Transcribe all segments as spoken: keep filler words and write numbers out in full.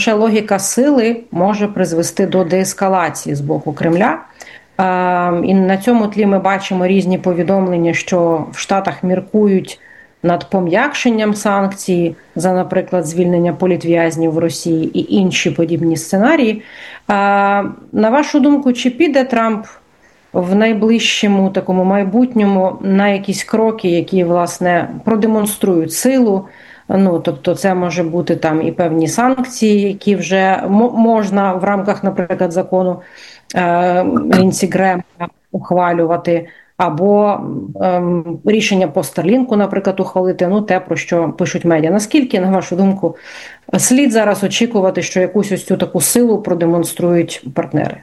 лише логіка сили може призвести до деескалації з боку Кремля. І на цьому тлі ми бачимо різні повідомлення, що в Штатах міркують над пом'якшенням санкцій за, наприклад, звільнення політв'язнів в Росії і інші подібні сценарії. На вашу думку, чи піде Трамп в найближчому такому майбутньому на якісь кроки, які, власне, продемонструють силу? Ну, тобто це може бути там і певні санкції, які вже можна в рамках, наприклад, закону Лінсі Грема ухвалювати, або ем, рішення по Старлінку, наприклад, ухвалити, ну, те, про що пишуть медіа. Наскільки, на вашу думку, слід зараз очікувати, що якусь ось цю таку силу продемонструють партнери?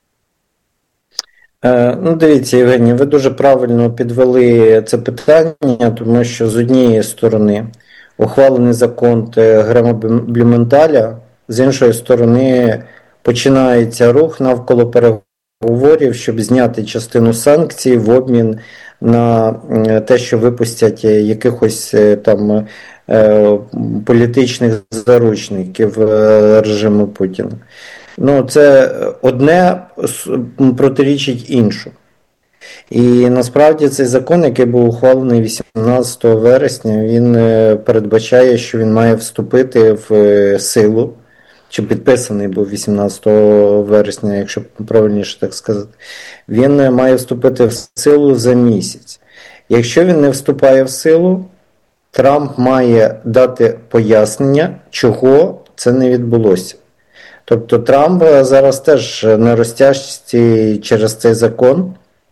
Е, ну, дивіться, Євгенія, ви дуже правильно підвели це питання, тому що з однієї сторони ухвалений закон Грема Блюменталя, з іншої сторони починається рух навколо переговорів, щоб зняти частину санкцій в обмін на те, що випустять якихось там політичних заручників режиму Путіна. Ну, це одне протирічить іншому. І насправді цей закон, який був ухвалений вісімнадцятого вересня, він передбачає, що він має вступити в силу, чи підписаний був вісімнадцятого вересня, якщо правильніше так сказати, він має вступити в силу за місяць. Якщо він не вступає в силу, Трамп має дати пояснення, чого це не відбулося. Тобто Трамп зараз теж на розтяжці через цей закон.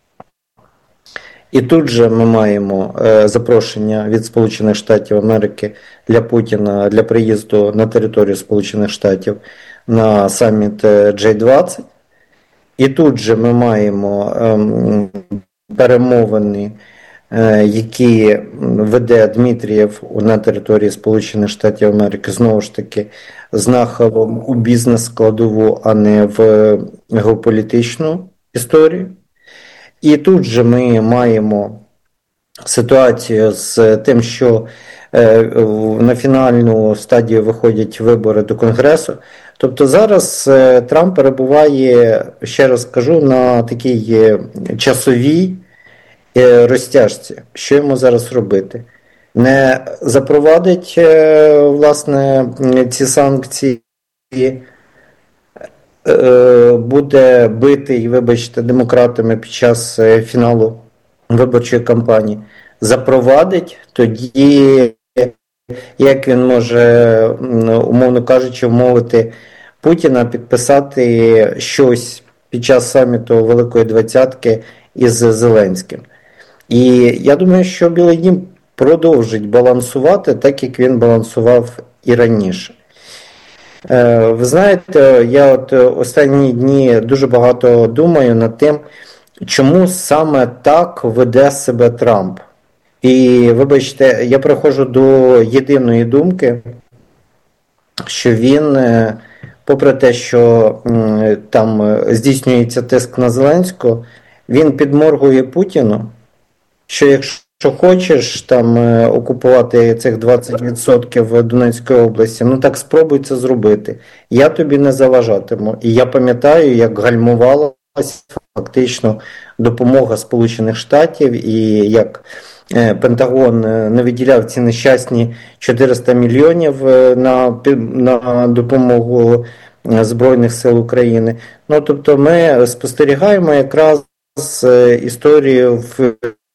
І тут же ми маємо е, запрошення від Сполучених Штатів Америки для Путіна для приїзду на територію Сполучених Штатів на саміт джей двадцять. І тут же ми маємо е, перемовини, е, які веде Дмитрієв на території Сполучених Штатів Америки, знову ж таки, з нахилом у бізнес-складову, а не в геополітичну історію. І тут же ми маємо ситуацію з тим, що на фінальну стадію виходять вибори до Конгресу. Тобто зараз Трамп перебуває, ще раз кажу, на такій часовій розтяжці. Що йому зараз робити? Не запровадить, власне, ці санкції, буде битий, вибачте, демократами під час фіналу виборчої кампанії, запровадить, тоді як він може, умовно кажучи, вмовити Путіна підписати щось під час саміту Великої Двадцятки із Зеленським. І я думаю, що Білий Дім продовжить балансувати так, як він балансував і раніше. Ви знаєте, я от останні дні дуже багато думаю над тим, чому саме так веде себе Трамп. І, вибачте, я приходжу до єдиної думки, що він, попри те, що там здійснюється тиск на Зеленського, він підморгує Путіну, що якщо Що хочеш там окупувати цих двадцять відсотків Донецької області, ну так спробуй це зробити. Я тобі не заважатиму. І я пам'ятаю, як гальмувалася фактично допомога Сполучених Штатів і як Пентагон не виділяв ці нещасні чотириста мільйонів на, на допомогу Збройних сил України. Ну, тобто ми спостерігаємо якраз історію в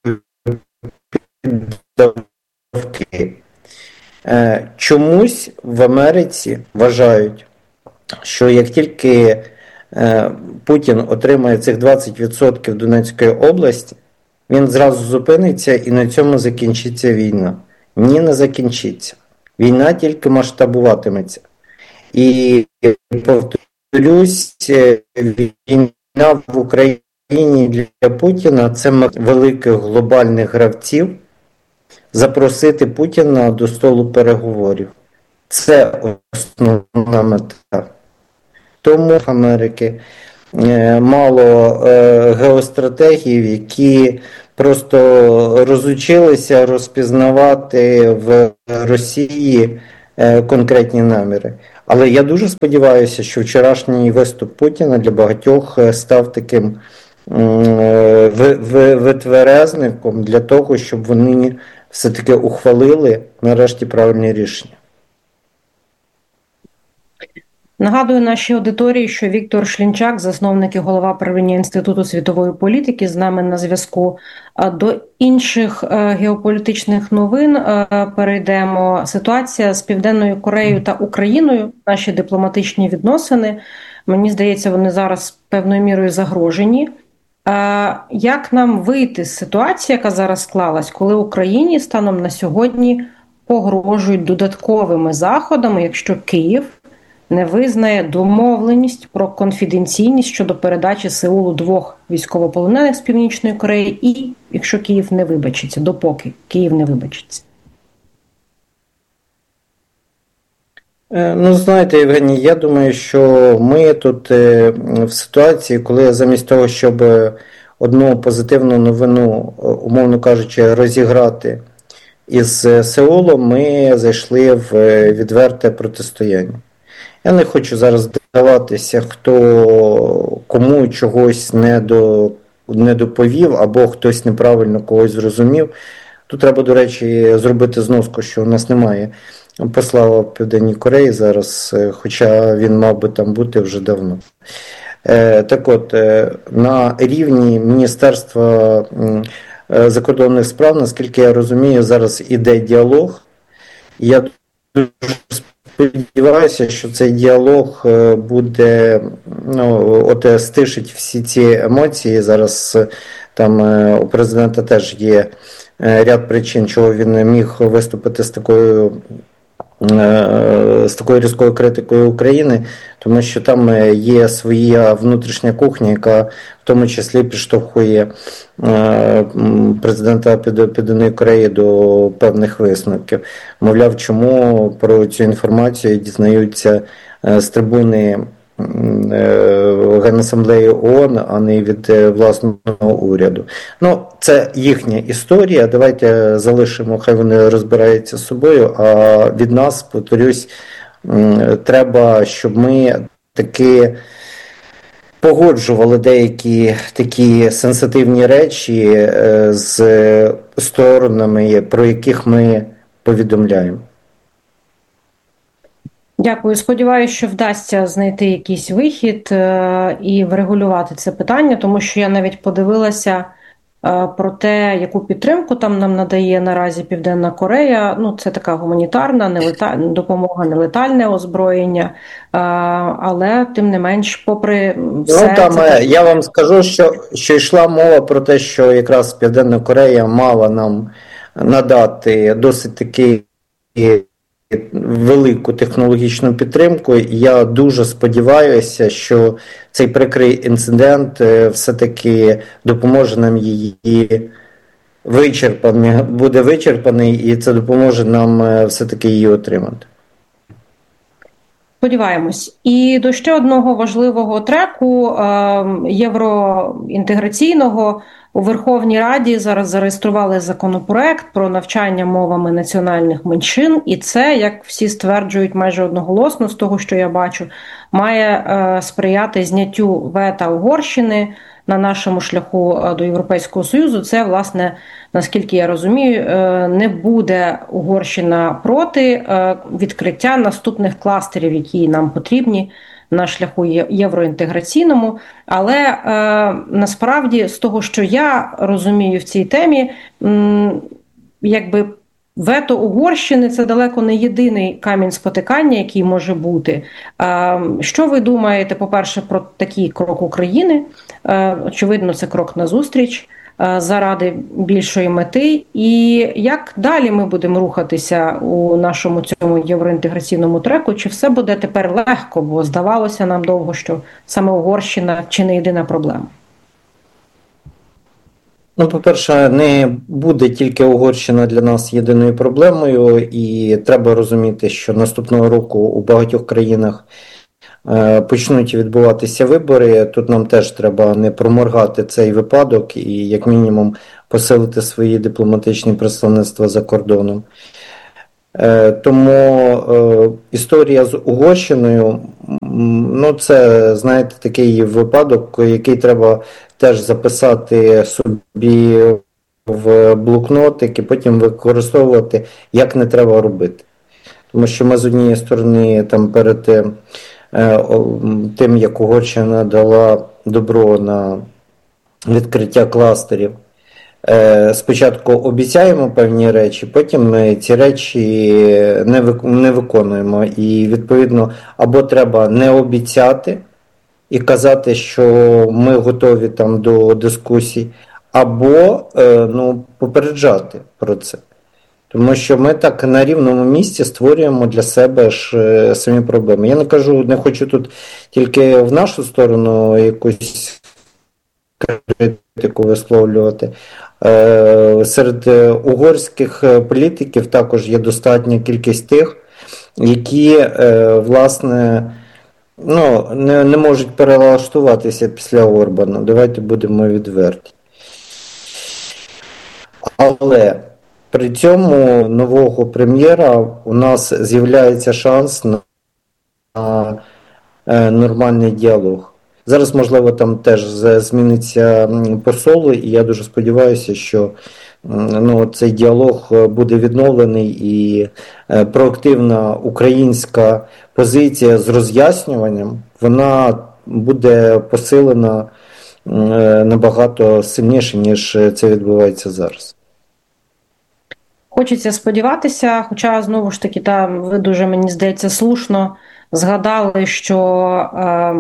Чомусь в Америці вважають, що як тільки Путін отримає цих двадцять відсотків Донецької області, він зразу зупиниться і на цьому закінчиться війна. Ні, не закінчиться. Війна тільки масштабуватиметься. І, повторюсь, війна в Україні для Путіна – це великих глобальних гравців запросити Путіна до столу переговорів. Це основна мета. Тому в Америки мало геостратегів, які просто розучилися розпізнавати в Росії конкретні наміри. Але я дуже сподіваюся, що вчорашній виступ Путіна для багатьох став таким витверезником для того, щоб вони все-таки ухвалили нарешті правильні рішення. Нагадую нашій аудиторії, що Віктор Шлінчак, засновник і голова правління Інституту світової політики, з нами на зв'язку. До інших геополітичних новин перейдемо. Ситуація з Південною Кореєю та Україною, наші дипломатичні відносини, мені здається, вони зараз певною мірою загрожені. Як нам вийти з ситуації, яка зараз склалась, коли Україні станом на сьогодні погрожують додатковими заходами, якщо Київ не визнає домовленість про конфіденційність щодо передачі Сеулу двох військовополонених з Північної Кореї, і якщо Київ не вибачиться, допоки Київ не вибачиться? Ну, знаєте, Євгеній, я думаю, що ми тут в ситуації, коли замість того, щоб одну позитивну новину, умовно кажучи, розіграти із Сеулом, ми зайшли в відверте протистояння. Я не хочу зараз здаватися, хто кому чогось не, до, не доповів, або хтось неправильно когось зрозумів. Тут треба, до речі, зробити зноску, що у нас немає посла в Південній Кореї зараз, хоча він мав би там бути вже давно. Так от, на рівні Міністерства закордонних справ, наскільки я розумію, зараз іде діалог. Я дуже сподіваюся, що цей діалог буде, ну, от стишить всі ці емоції. Зараз там у президента теж є ряд причин, чого він не міг виступити з такою з такою різкою критикою України, тому що там є своя внутрішня кухня, яка в тому числі підштовхує президента Південної Кореї до певних висновків. Мовляв, чому про цю інформацію дізнаються з трибуни Генасамблеї ООН, а не від власного уряду. Ну, це їхня історія, давайте залишимо, хай вони розбираються з собою, а від нас, повторюсь, треба, щоб ми таки погоджували деякі такі сенситивні речі з сторонами, про яких ми повідомляємо. Дякую. Сподіваюся, що вдасться знайти якийсь вихід і врегулювати це питання, тому що я навіть подивилася про те, яку підтримку там нам надає наразі Південна Корея. Ну, це така гуманітарна нелетальна допомога, нелетальне озброєння, але тим не менш, попри все... Ну, там, це... Я вам скажу, що, що йшла мова про те, що якраз Південна Корея мала нам надати досить такий велику технологічну підтримку. Я дуже сподіваюся, що цей прикрий інцидент все-таки допоможе нам її вичерпаний, буде вичерпаний, і це допоможе нам все-таки її отримати. Сподіваємось. І до ще одного важливого треку євроінтеграційного. У Верховній Раді зараз зареєстрували законопроект про навчання мовами національних меншин, і це, як всі стверджують майже одноголосно, з того, що я бачу, має е, сприяти зняттю вета Угорщини на нашому шляху до Європейського Союзу. Це, власне, наскільки я розумію, е, не буде Угорщина проти е, відкриття наступних кластерів, які нам потрібні на шляху євроінтеграційному, але е, насправді з того, що я розумію в цій темі, м, якби вето Угорщини – це далеко не єдиний камінь спотикання, який може бути. Е, що ви думаєте, по-перше, про такий крок України? Е, очевидно, це крок назустріч заради більшої мети. І як далі ми будемо рухатися у нашому цьому євроінтеграційному треку? Чи все буде тепер легко? Бо здавалося нам довго, що саме Угорщина чи не єдина проблема. Ну, по-перше, не буде тільки Угорщина для нас єдиною проблемою, і треба розуміти, що наступного року у багатьох країнах почнуть відбуватися вибори. Тут нам теж треба не проморгати цей випадок і, як мінімум, посилити свої дипломатичні представництва за кордоном. Тому історія з Угорщиною, ну це, знаєте, такий випадок, який треба теж записати собі в блокнотик і потім використовувати, як не треба робити. Тому що ми з однієї сторони там перед тим, як Угорщина дала добро на відкриття кластерів, спочатку обіцяємо певні речі, потім ми ці речі не виконуємо. І, відповідно, або треба не обіцяти і казати, що ми готові там до дискусій, або ну, попереджати про це. Тому що ми так на рівному місці створюємо для себе ж самі проблеми. Я не кажу, не хочу тут тільки в нашу сторону якусь критику висловлювати. Серед угорських політиків також є достатня кількість тих, які, власне, ну, не, не можуть перелаштуватися після Орбана. Давайте будемо відверті. Але при цьому нового прем'єра у нас з'являється шанс на нормальний діалог. Зараз, можливо, там теж зміниться посол, і я дуже сподіваюся, що ну, цей діалог буде відновлений і проактивна українська позиція з роз'яснюванням, вона буде посилена набагато сильніше, ніж це відбувається зараз. Хочеться сподіватися, хоча, знову ж таки, та, ви дуже, мені здається, слушно згадали, що е,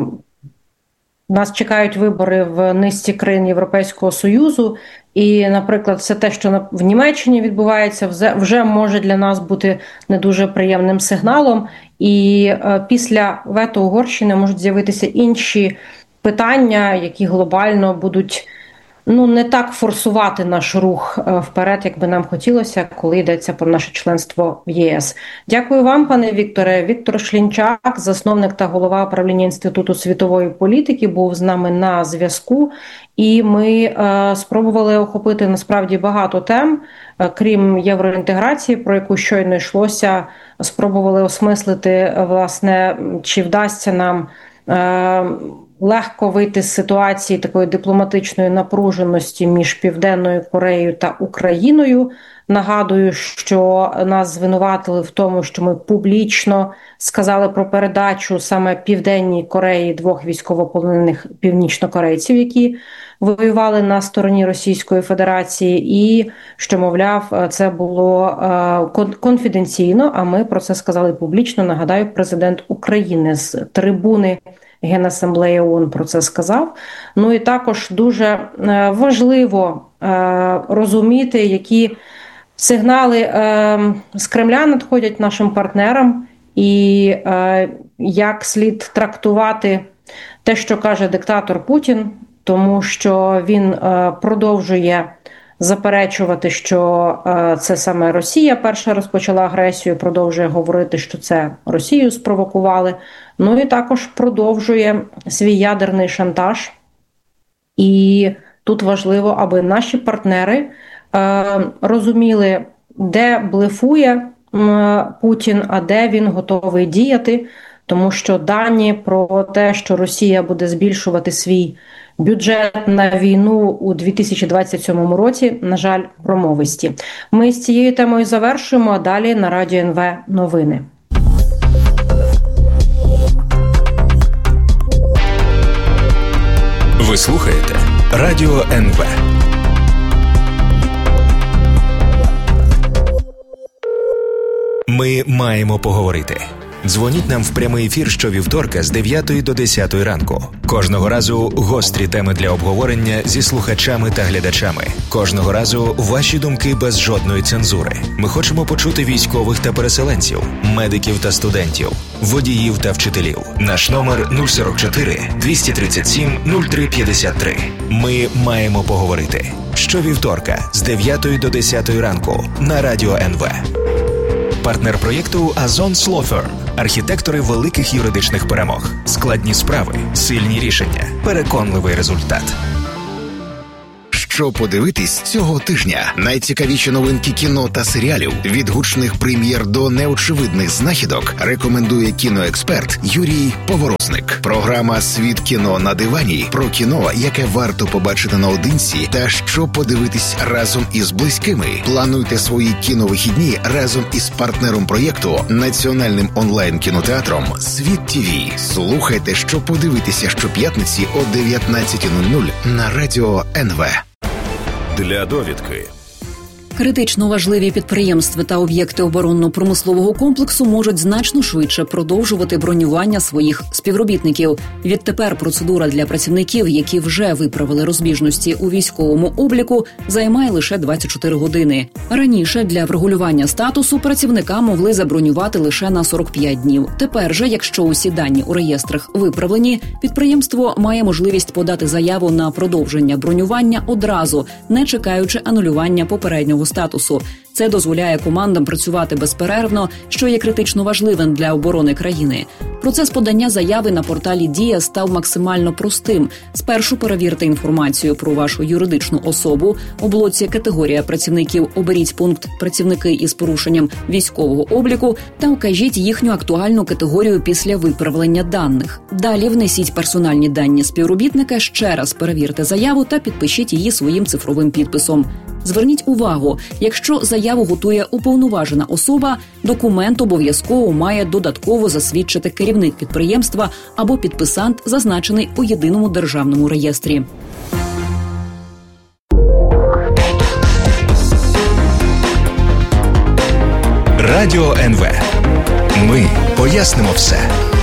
нас чекають вибори в низці країн Європейського Союзу, і, наприклад, все те, що в Німеччині відбувається, вже, вже може для нас бути не дуже приємним сигналом, і е, після вето Угорщини можуть з'явитися інші питання, які глобально будуть ну, не так форсувати наш рух вперед, як би нам хотілося, коли йдеться про наше членство в ЄС. Дякую вам, пане Вікторе. Віктор Шлінчак, засновник та голова управління Інституту світової політики, був з нами на зв'язку. І ми е, спробували охопити насправді багато тем, е, крім євроінтеграції, про яку щойно йшлося, спробували осмислити, власне, чи вдасться нам е, легко вийти з ситуації такої дипломатичної напруженості між Південною Кореєю та Україною. Нагадую, що нас звинуватили в тому, що ми публічно сказали про передачу саме Південній Кореї двох військовополонених північнокорейців, які воювали на стороні Російської Федерації, і що, мовляв, це було конфіденційно, а ми про це сказали публічно. Нагадаю, президент України з трибуни Генасамблеї ООН про це сказав. Ну і також дуже важливо розуміти, які сигнали з Кремля надходять нашим партнерам, і як слід трактувати те, що каже диктатор Путін, тому що він продовжує заперечувати, що це саме Росія перша розпочала агресію, продовжує говорити, що це Росію спровокували, ну і також продовжує свій ядерний шантаж. І тут важливо, аби наші партнери е, розуміли, де блефує е, Путін, а де він готовий діяти, тому що дані про те, що Росія буде збільшувати свій бюджет на війну у дві тисячі двадцять сьомому році, на жаль, промовисті. Ми з цією темою завершуємо, а далі на Радіо ен ве новини. Ви слухаєте Радіо ен ве. Ми маємо поговорити. Дзвоніть нам в прямий ефір щовівторка з дев'ятої до десятої ранку. Кожного разу гострі теми для обговорення зі слухачами та глядачами. Кожного разу ваші думки без жодної цензури. Ми хочемо почути військових та переселенців, медиків та студентів, водіїв та вчителів. Наш номер нуль сорок чотири двісті тридцять сім нуль три п'ятдесят три. Ми маємо поговорити. Щовівторка з дев'ятої до десятої ранку на Радіо ен ве. Партнер проєкту Азонс Law Firm. Архітектори великих юридичних перемог. Складні справи, сильні рішення, переконливий результат. що подивитись цього тижня. Найцікавіші новинки кіно та серіалів, від гучних прем'єр до неочевидних знахідок, рекомендує кіноексперт Юрій Поворозник. Програма «Світ кіно на дивані» про кіно, яке варто побачити наодинці та що подивитись разом із близькими. Плануйте свої кіновихідні разом із партнером проєкту, національним онлайн-кінотеатром «Світ ТІВІ». Слухайте, що подивитися щоп'ятниці о дев'ятнадцята нуль нуль на радіо ен ве. Для довідки. Критично важливі підприємства та об'єкти оборонно-промислового комплексу можуть значно швидше продовжувати бронювання своїх співробітників. Відтепер процедура для працівників, які вже виправили розбіжності у військовому обліку, займає лише двадцять чотири години. Раніше для врегулювання статусу працівника могли забронювати лише на сорок п'ять днів. Тепер же, якщо усі дані у реєстрах виправлені, підприємство має можливість подати заяву на продовження бронювання одразу, не чекаючи анулювання попереднього статусу. Це дозволяє командам працювати безперервно, що є критично важливим для оборони країни. Процес подання заяви на порталі «Дія» став максимально простим. Спершу перевірте інформацію про вашу юридичну особу. У блоці «Категорія працівників» оберіть пункт «Працівники із порушенням військового обліку» та вкажіть їхню актуальну категорію після виправлення даних. Далі внесіть персональні дані співробітника, ще раз перевірте заяву та підпишіть її своїм цифровим підписом. Зверніть увагу, якщо заяву готує уповноважена особа, документ обов'язково має додатково засвідчити керівник підприємства або підписант, зазначений у єдиному державному реєстрі. Радіо ен ве. Ми пояснимо все.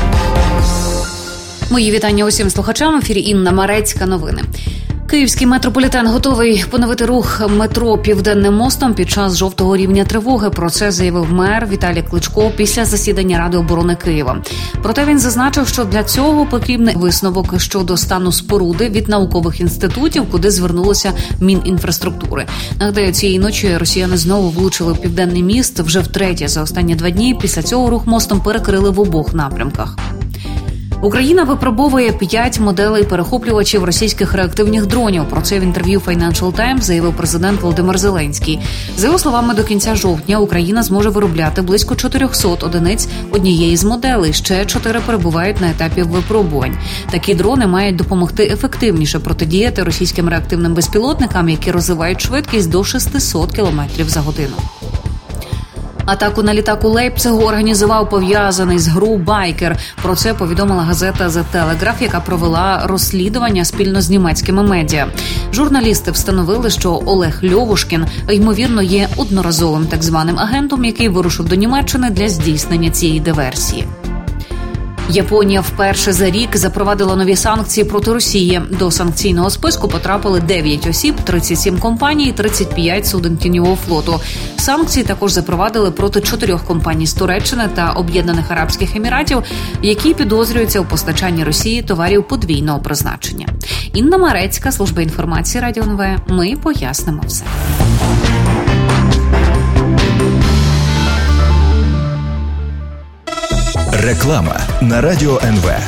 Мої вітання усім слухачам. В ефірі Інна Марецька. Новини. Київський метрополітен готовий поновити рух метро Південним мостом під час жовтого рівня тривоги. Про це заявив мер Віталій Кличко після засідання Ради оборони Києва. Проте він зазначив, що для цього потрібний висновок щодо стану споруди від наукових інститутів, куди звернулося Мінінфраструктури. Нагадаю, цієї ночі росіяни знову влучили в Південний міст вже втретє за останні два дні. Після цього рух мостом перекрили в обох напрямках. Україна випробовує п'ять моделей перехоплювачів російських реактивних дронів. Про це в інтерв'ю Financial Times заявив президент Володимир Зеленський. За його словами, до кінця жовтня Україна зможе виробляти близько чотириста одиниць однієї з моделей. Ще чотири перебувають на етапі випробувань. Такі дрони мають допомогти ефективніше протидіяти російським реактивним безпілотникам, які розвивають швидкість до шістсот кілометрів за годину. Атаку на літак у Лейпцигу організував пов'язаний з ГРУ байкер. Про це повідомила газета The Telegraph, яка провела розслідування спільно з німецькими медіа. Журналісти встановили, що Олег Льовушкін, ймовірно, є одноразовим так званим агентом, який вирушив до Німеччини для здійснення цієї диверсії. Японія вперше за рік запровадила нові санкції проти Росії. До санкційного списку потрапили дев'ять осіб, тридцять сім компаній, тридцять п'ять суден тіньового флоту. Санкції також запровадили проти чотирьох компаній з Туреччини та Об'єднаних Арабських Еміратів, які підозрюються у постачанні Росії товарів подвійного призначення. Інна Марецька, служба інформації Радіо ен ве. Ми пояснимо все. Реклама на Радіо ен ве.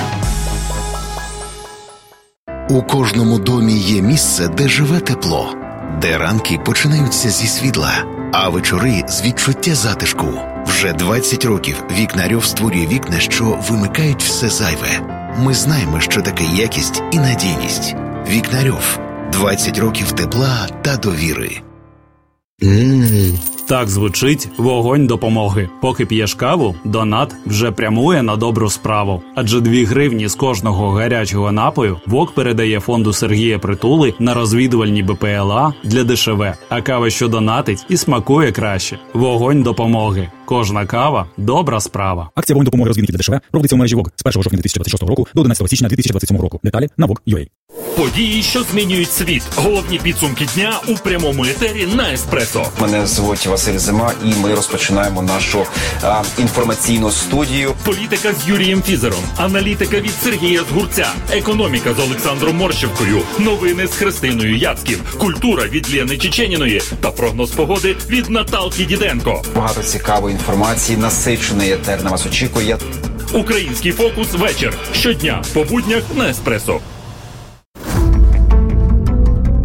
У кожному домі є місце, де живе тепло, де ранки починаються зі світла, а вечори з відчуття затишку. Вже двадцять років Вікнарьов створює вікна, що вимикають все зайве. Ми знаємо, що таке якість і надійність. Вікнарьов. двадцять років тепла та довіри. Ммм, так звучить вогонь допомоги. Поки п'єш каву, донат вже прямує на добру справу. Адже дві гривні з кожного гарячого напою ВОК передає фонду Сергія Притули на розвідувальні Бе Пе Еле А для Де Ше Ве. А кава, що донатить, і смакує краще. Вогонь допомоги. Кожна кава – добра справа. Акція «Вогонь допомоги розвідників для Де Ше Ве» проводиться у мережі ВОК з першого жовтня дві тисячі двадцять шостого року до одинадцятого січня дві тисячі двадцять сьомого року. Деталі на вок крапка ю а. Події, що змінюють світ. Головні підсумки дня у прямому етері на Еспресо. Мене звуть Василь Зима, і ми розпочинаємо нашу а, інформаційну студію. Політика з Юрієм Фізером, аналітика від Сергія Згурця, економіка з Олександром Морщевкою, новини з Христиною Яцьків, культура від Лєни Чеченіної та прогноз погоди від Наталки Діденко. Багато цікавої інформації, насичений етер на вас очікує. Український фокус вечір. Щодня по буднях на Еспресо.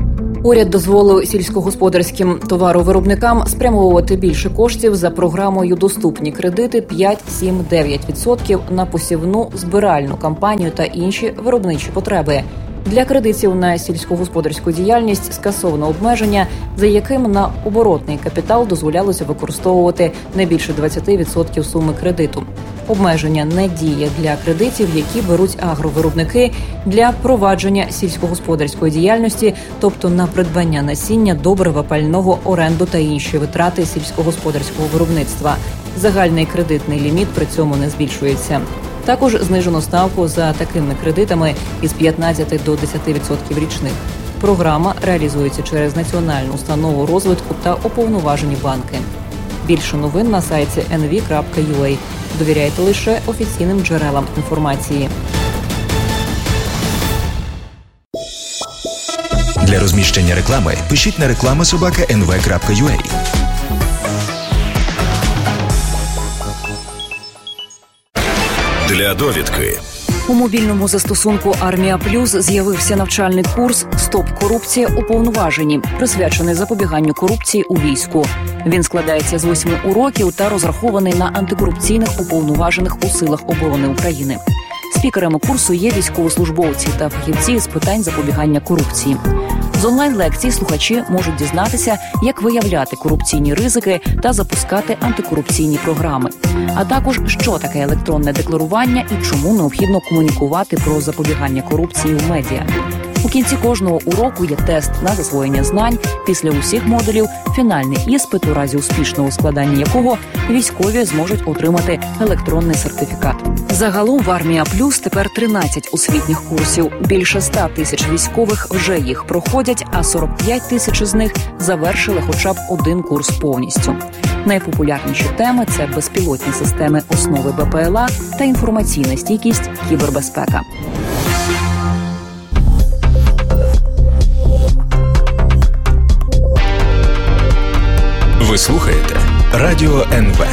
Уряд дозволив сільськогосподарським товаровиробникам спрямовувати більше коштів за програмою «Доступні кредити» п'ять, сім, дев'ять відсотків на посівну, збиральну кампанію та інші виробничі потреби. Для кредитів на сільськогосподарську діяльність скасовано обмеження, за яким на оборотний капітал дозволялося використовувати не більше двадцять відсотків суми кредиту. Обмеження не діє для кредитів, які беруть агровиробники для провадження сільськогосподарської діяльності, тобто на придбання насіння, добрива, пального, оренду та інші витрати сільськогосподарського виробництва. Загальний кредитний ліміт при цьому не збільшується. Також знижено ставку за такими кредитами із п'ятнадцяти до десяти відсотків річних. Програма реалізується через Національну установу розвитку та уповноважені банки. Більше новин на сайті ен ві крапка ю а. Довіряйте лише офіційним джерелам інформації. Для розміщення реклами пишіть на реклама собака ен ве крапка ю а. Для довідки. У мобільному застосунку «Армія Плюс» з'явився навчальний курс «Стоп корупція уповноважені», присвячений запобіганню корупції у війську. Він складається з восьми уроків та розрахований на антикорупційних уповноважених у силах оборони України. Спікерами курсу є військовослужбовці та фахівці з питань запобігання корупції. З онлайн-лекцій слухачі можуть дізнатися, як виявляти корупційні ризики та запускати антикорупційні програми. А також, що таке електронне декларування і чому необхідно комунікувати про запобігання корупції в медіа. У кінці кожного уроку є тест на засвоєння знань, після усіх модулів – фінальний іспит, у разі успішного складання якого військові зможуть отримати електронний сертифікат. Загалом в «Армія Плюс» тепер тринадцять освітніх курсів. Більше ста тисяч військових вже їх проходять, а сорок п'ять тисяч з них завершили хоча б один курс повністю. Найпопулярніші теми – це безпілотні системи основи бе пе ел а та інформаційна стійкість, кібербезпека. Ви слухаєте Радіо ен ве.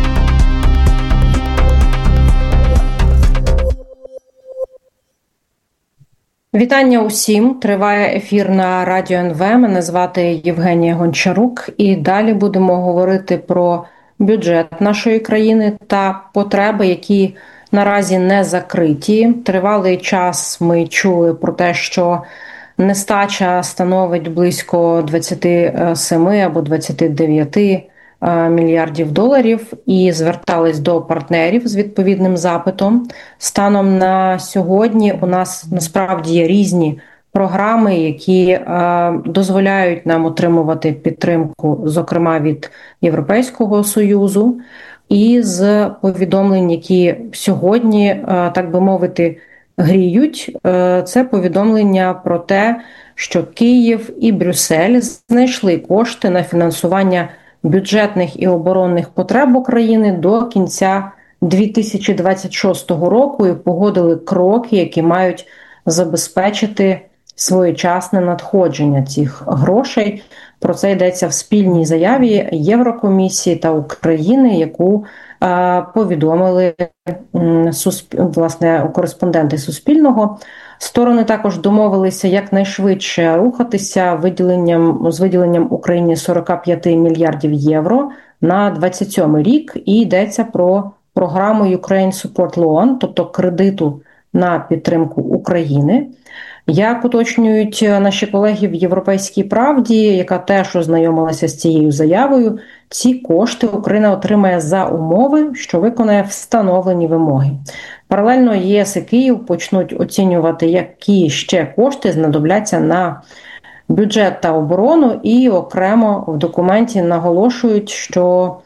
Вітання усім. Триває ефір на Радіо ен ве. Мене звати Євгенія Гончарук. І далі будемо говорити про бюджет нашої країни та потреби, які наразі не закриті. Тривалий час ми чули про те, що нестача становить близько двадцять сім або двадцять дев'ять мільярдів доларів і звертались до партнерів з відповідним запитом. Станом на сьогодні у нас насправді є різні програми, які е, дозволяють нам отримувати підтримку, зокрема від Європейського Союзу, і з повідомлень, які сьогодні, е, так би мовити, гріють, е, це повідомлення про те, що Київ і Брюссель знайшли кошти на фінансування бюджетних і оборонних потреб України до кінця дві тисячі двадцять шостого року і погодили кроки, які мають забезпечити своєчасне надходження цих грошей. Про це йдеться в спільній заяві Єврокомісії та України, яку е, повідомили м, сусп... власне, кореспонденти Суспільного. Сторони також домовилися якнайшвидше рухатися виділенням, з виділенням Україні сорок п'ять мільярдів євро на двадцять сьомий рік. І йдеться про програму Ukraine Support Loan, тобто кредиту на підтримку України. Як уточнюють наші колеги в «Європейській правді», яка теж ознайомилася з цією заявою, ці кошти Україна отримає за умови, що виконає встановлені вимоги. Паралельно ЄС і Київ почнуть оцінювати, які ще кошти знадобляться на бюджет та оборону, і окремо в документі наголошують, що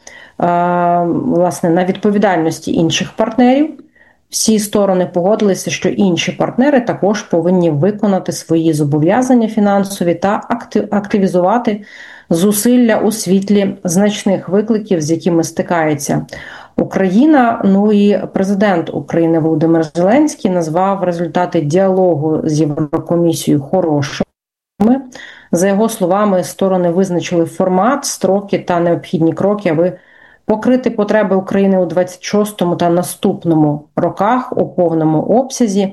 власне на відповідальності інших партнерів. Всі сторони погодилися, що інші партнери також повинні виконати свої зобов'язання фінансові та активізувати зусилля у світлі значних викликів, з якими стикається Україна. Ну і президент України Володимир Зеленський назвав результати діалогу з Єврокомісією хорошими. За його словами, сторони визначили формат, строки та необхідні кроки, аби покрити потреби України у двадцять шостому та наступному роках у повному обсязі.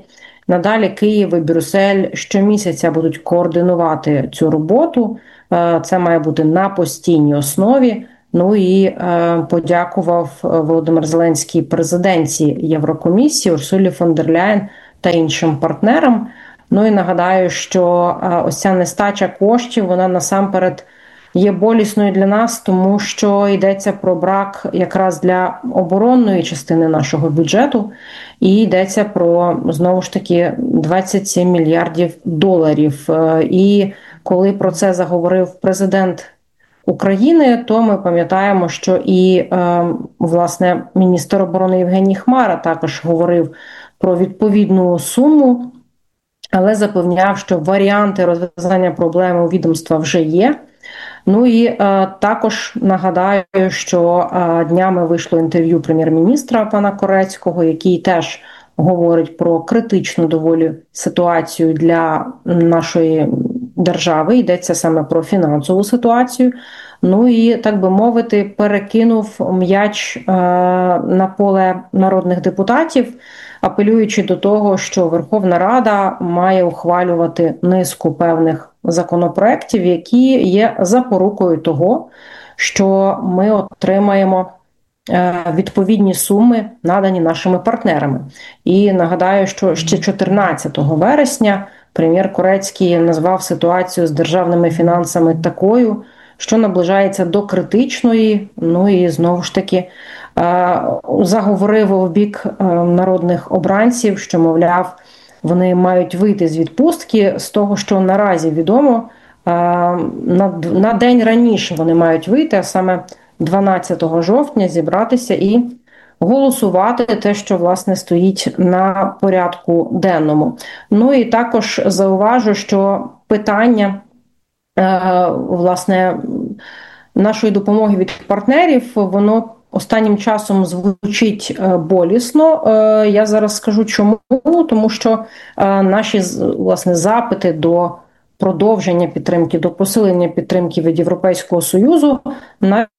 Надалі Київ і Брюссель щомісяця будуть координувати цю роботу. Це має бути на постійній основі. Ну і подякував Володимир Зеленський президентці Єврокомісії Урсулі фон дер Ляєн та іншим партнерам. Ну і нагадаю, що ось ця нестача коштів, вона насамперед є болісною для нас, тому що йдеться про брак якраз для оборонної частини нашого бюджету, і йдеться про, знову ж таки, двадцять сім мільярдів доларів. І коли про це заговорив президент України, то ми пам'ятаємо, що і, власне, міністр оборони Євгеній Хмара також говорив про відповідну суму, але запевняв, що варіанти розв'язання проблеми у відомства вже є. Ну і е, також нагадаю, що е, днями вийшло інтерв'ю прем'єр-міністра пана Корецького, який теж говорить про критичну доволі ситуацію для нашої держави. Йдеться саме про фінансову ситуацію. Ну і, так би мовити, перекинув м'яч е, на поле народних депутатів, апелюючи до того, що Верховна Рада має ухвалювати низку певних законопроєктів, які є запорукою того, що ми отримаємо відповідні суми, надані нашими партнерами. І нагадаю, що ще чотирнадцятого вересня прем'єр Корецький назвав ситуацію з державними фінансами такою, що наближається до критичної, ну і знову ж таки заговорив у бік народних обранців, що, мовляв, вони мають вийти з відпустки. З того, що наразі відомо, на день раніше вони мають вийти, а саме дванадцятого жовтня зібратися і голосувати те, що, власне, стоїть на порядку денному. Ну і також зауважу, що питання, власне, нашої допомоги від партнерів, воно останнім часом звучить болісно. Я зараз скажу чому. Тому що наші, власне, запити до продовження підтримки, до посилення підтримки від Європейського Союзу навіть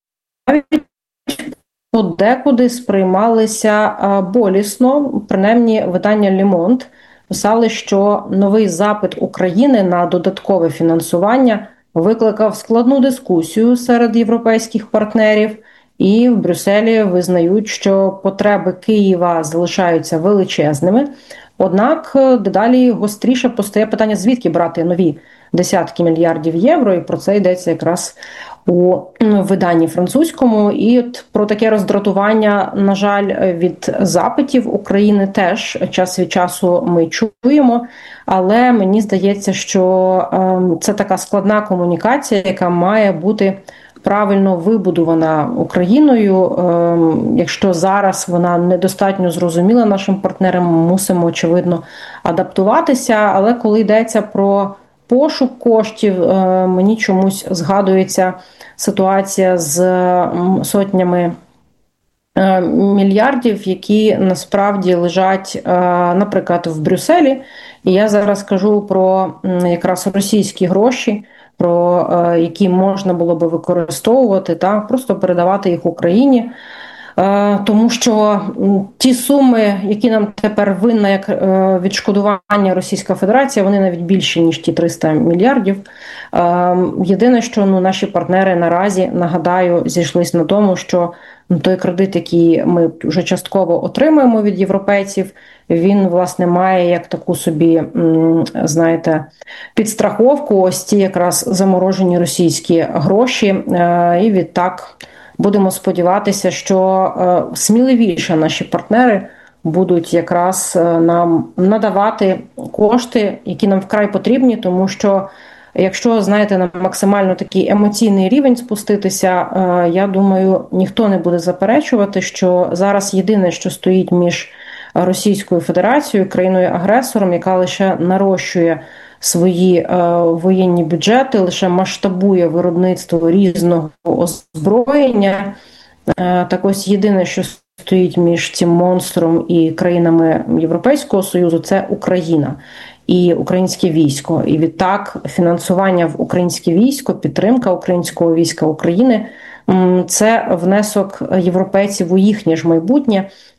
подекуди сприймалися болісно. Принаймні, видання Le Monde писали, що новий запит України на додаткове фінансування викликав складну дискусію серед європейських партнерів, і в Брюсселі визнають, що потреби Києва залишаються величезними. Однак дедалі гостріше постає питання, звідки брати нові десятки мільярдів євро, і про це йдеться якраз у виданні французькому. І от про таке роздратування, на жаль, від запитів України теж час від часу ми чуємо, але мені здається, що це така складна комунікація, яка має бути правильно вибудована Україною. Якщо зараз вона недостатньо зрозуміла нашим партнерам, мусимо, очевидно, адаптуватися, але коли йдеться про пошук коштів, мені чомусь згадується ситуація з сотнями мільярдів, які насправді лежать, наприклад, в Брюсселі. І я зараз кажу про якраз російські гроші, про які можна було би використовувати, та просто передавати їх Україні. Тому що ті суми, які нам тепер винна як відшкодування Російська Федерація, вони навіть більші, ніж ті триста мільярдів. Єдине, що ну, наші партнери наразі, нагадаю, зійшлись на тому, що той кредит, який ми вже частково отримуємо від європейців, він, власне, має як таку собі, знаєте, підстраховку, ось ті якраз заморожені російські гроші, і відтак будемо сподіватися, що сміливіше наші партнери будуть якраз нам надавати кошти, які нам вкрай потрібні, тому що якщо, знаєте, на максимально такий емоційний рівень спуститися, я думаю, ніхто не буде заперечувати, що зараз єдине, що стоїть між Російською Федерацією, країною-агресором, яка лише нарощує свої е, воєнні бюджети, лише масштабує виробництво різного озброєння. Е, так ось єдине, що стоїть між цим монстром і країнами Європейського Союзу, це Україна і українське військо. І відтак фінансування в українське військо, підтримка українського війська України – це внесок європейців у їхнє ж майбутнє.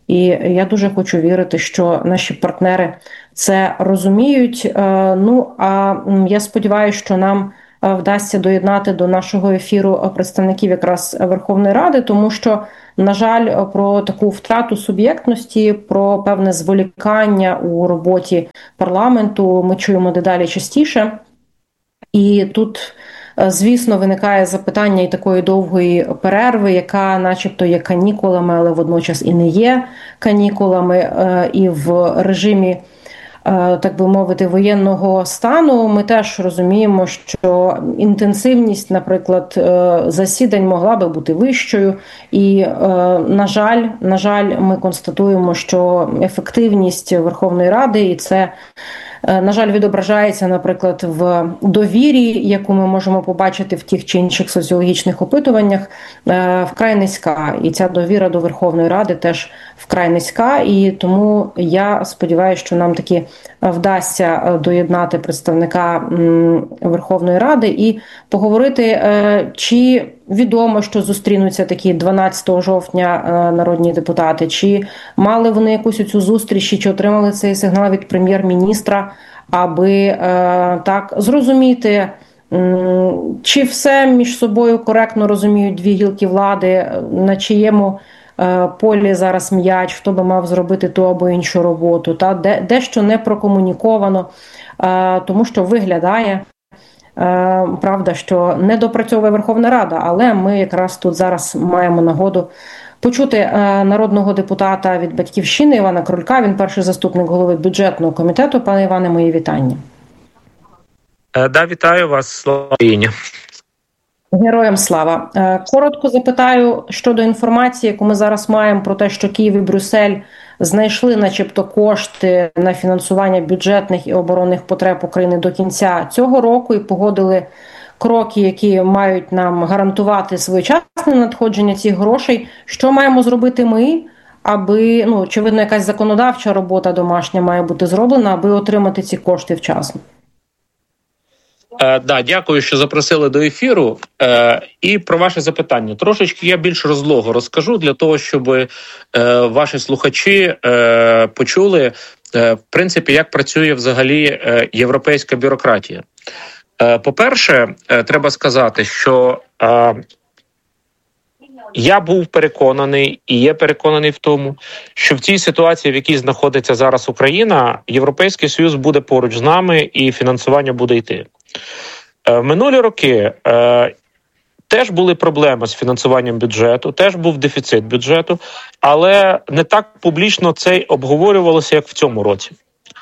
І я дуже хочу вірити, що наші партнери це розуміють. Ну, а я сподіваюся, що нам вдасться доєднати до нашого ефіру представників якраз Верховної Ради, тому що, на жаль, про таку втрату суб'єктності, про певне зволікання у роботі парламенту ми чуємо дедалі частіше. І тут, звісно, виникає запитання і такої довгої перерви, яка начебто є канікулами, але водночас і не є канікулами. І в режимі, так би мовити, воєнного стану ми теж розуміємо, що інтенсивність, наприклад, засідань могла би бути вищою. І, на жаль, на жаль, ми констатуємо, що ефективність Верховної Ради, і це, на жаль, відображається, наприклад, в довірі, яку ми можемо побачити в тих чи інших соціологічних опитуваннях, вкрай низька. І ця довіра до Верховної Ради теж вкрай низька. І тому я сподіваюся, що нам таки вдасться доєднати представника Верховної Ради і поговорити, чи відомо, що зустрінуться такі дванадцятого жовтня народні депутати, чи мали вони якусь цю зустріч, чи отримали цей сигнал від прем'єр-міністра, аби так зрозуміти, чи все між собою коректно розуміють дві гілки влади, на чиєму полі зараз м'яч, хто би мав зробити ту або іншу роботу, та де, дещо не прокомуніковано, тому що виглядає, правда, що не допрацьовує Верховна Рада, але ми якраз тут зараз маємо нагоду почути народного депутата від «Батьківщини» Івана Крулька. Він перший заступник голови бюджетного комітету. Пане Іване, мої вітання. Да, вітаю вас, слава Україні. Героям слава. Коротко запитаю щодо інформації, яку ми зараз маємо про те, що Київ і Брюссель знайшли начебто кошти на фінансування бюджетних і оборонних потреб України до кінця цього року і погодили кроки, які мають нам гарантувати своєчасне надходження цих грошей. Що маємо зробити ми, аби, ну, очевидно, якась законодавча робота домашня має бути зроблена, аби отримати ці кошти вчасно? Е, да, дякую, що запросили до ефіру. Е, і про ваше запитання. Трошечки я більш розлого розкажу для того, щоб е, ваші слухачі е, почули, е, в принципі, як працює взагалі е, європейська бюрократія. Е, по-перше, е, треба сказати, що е, я був переконаний і є переконаний в тому, що в цій ситуації, в якій знаходиться зараз Україна, Європейський Союз буде поруч з нами і фінансування буде йти. В минулі роки е, теж були проблеми з фінансуванням бюджету, теж був дефіцит бюджету, але не так публічно це обговорювалося, як в цьому році.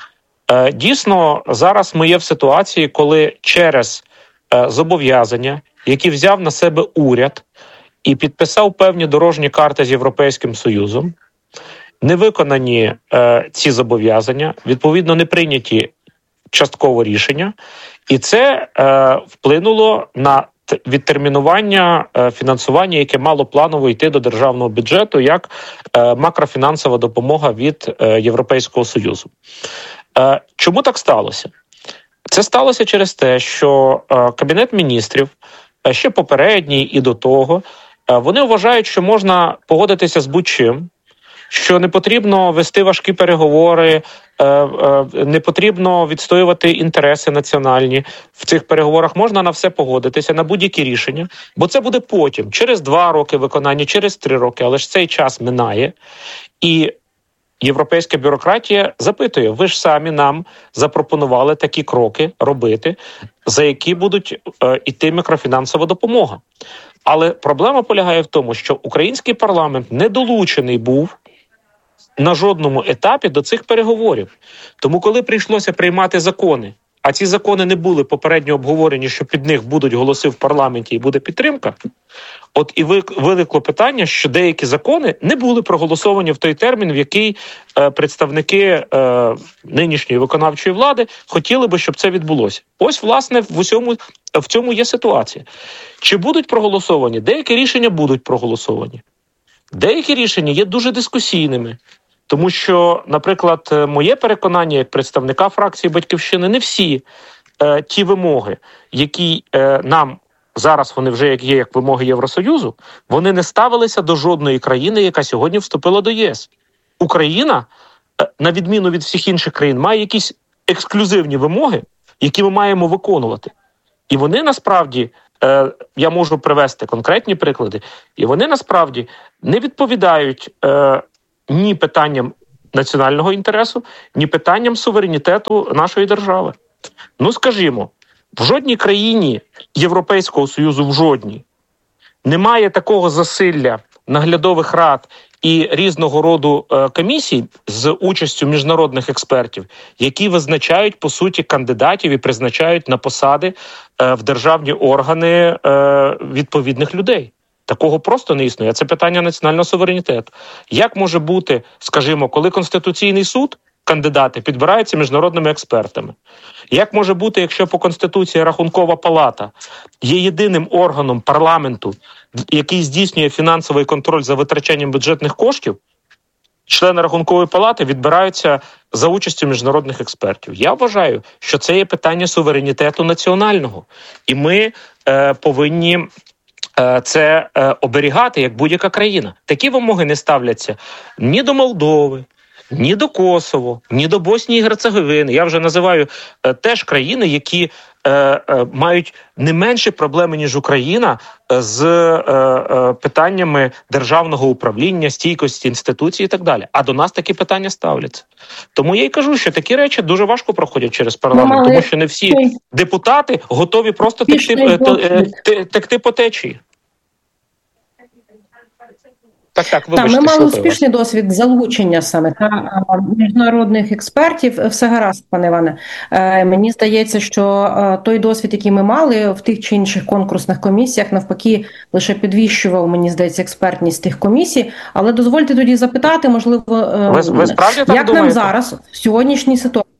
Е, дійсно, зараз ми є в ситуації, коли через е, зобов'язання, які взяв на себе уряд і підписав певні дорожні карти з Європейським Союзом, не виконані е, ці зобов'язання, відповідно не прийняті частково рішення, і це е, вплинуло на відтермінування е, фінансування, яке мало планово йти до державного бюджету, як е, макрофінансова допомога від е, Європейського Союзу. Е, чому так сталося? Це сталося через те, що е, Кабінет міністрів, е, ще попередній і до того, е, вони вважають, що можна погодитися з будь-чим, що не потрібно вести важкі переговори, не потрібно відстоювати інтереси національні. В цих переговорах можна на все погодитися, на будь-які рішення, бо це буде потім, через два роки виконання, через три роки, але ж цей час минає. І європейська бюрократія запитує, ви ж самі нам запропонували такі кроки робити, за які будуть е, іти мікрофінансова допомога. Але проблема полягає в тому, що український парламент не долучений був на жодному етапі до цих переговорів. Тому коли прийшлося приймати закони, а ці закони не були попередньо обговорені, що під них будуть голоси в парламенті і буде підтримка, от і виникло питання, що деякі закони не були проголосовані в той термін, в який е, представники е, нинішньої виконавчої влади хотіли би, щоб це відбулося. Ось, власне, в усьому, в цьому є ситуація. Чи будуть проголосовані? Деякі рішення будуть проголосовані. Деякі рішення є дуже дискусійними. Тому що, наприклад, моє переконання як представника фракції «Батьківщини», не всі е, ті вимоги, які е, нам зараз вони вже як є як вимоги Євросоюзу, вони не ставилися до жодної країни, яка сьогодні вступила до ЄС. Україна, на відміну від всіх інших країн, має якісь ексклюзивні вимоги, які ми маємо виконувати. І вони насправді, е, я можу привести конкретні приклади, і вони насправді не відповідають е, ні питанням національного інтересу, ні питанням суверенітету нашої держави. Ну, скажімо, в жодній країні Європейського Союзу, в жодній, немає такого засилля наглядових рад і різного роду е, комісій з участю міжнародних експертів, які визначають, по суті, кандидатів і призначають на посади е, в державні органи е, відповідних людей. Такого просто не існує. Це питання національного суверенітету. Як може бути, скажімо, коли Конституційний суд, кандидати, підбираються міжнародними експертами? Як може бути, якщо по Конституції Рахункова палата є єдиним органом парламенту, який здійснює фінансовий контроль за витрачанням бюджетних коштів, члени Рахункової палати відбираються за участю міжнародних експертів? Я вважаю, що це є питання суверенітету національного. І ми е, повинні е, це е, оберігати, як будь-яка країна. Такі вимоги не ставляться ні до Молдови, ні до Косово, ні до Боснії і Герцеговини. Я вже називаю е, теж країни, які е, е, мають не менші проблеми, ніж Україна, е, з е, е, питаннями державного управління, стійкості інституцій і так далі. А до нас такі питання ставляться. Тому я й кажу, що такі речі дуже важко проходять через парламент, тому що не всі депутати готові просто текти, е, текти по течії. Так, так, вибачте, так, ми мали слухаю успішний вас. досвід залучення саме та міжнародних експертів. Все гаразд, пане Іване. Е, мені здається, що е, той досвід, який ми мали в тих чи інших конкурсних комісіях, навпаки, лише підвищував, мені здається, експертність тих комісій. Але дозвольте тоді запитати, можливо, е, ви, ви справді так як думаєте? нам зараз в сьогоднішній ситуації